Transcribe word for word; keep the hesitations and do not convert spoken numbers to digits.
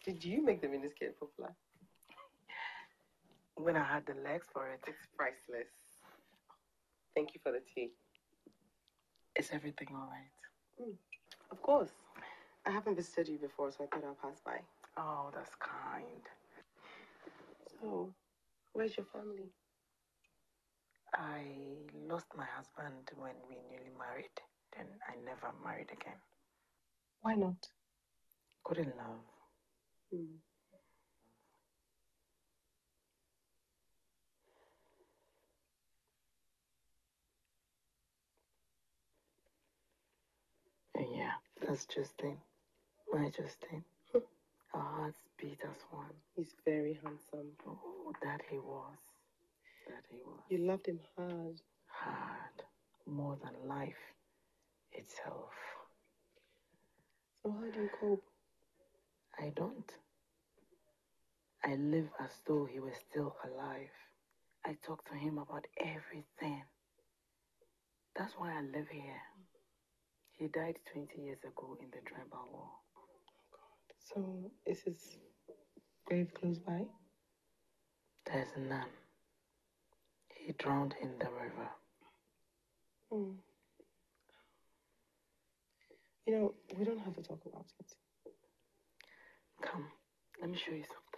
Did you make the miniskirt popular? When I had the legs for it. It's priceless. Thank you for the tea. Is everything all right? Mm. Of course. I haven't visited you before, so I thought I'll pass by. Oh, that's kind. So, where's your family? I lost my husband when we newly married. Then I never married again. Why not? Couldn't love. Mm. Yeah, that's Justin. My Justin. Our hearts beat as one. He's very handsome. Oh, that he was. That he was. You loved him hard. Hard. More than life itself. So how do you cope? I don't. I live as though he was still alive. I talk to him about everything. That's why I live here. He died twenty years ago in the tribal war. Oh, God. So, is his grave close by? There's none. He drowned in the river. Hmm. You know, we don't have to talk about it. Come, let me show you something.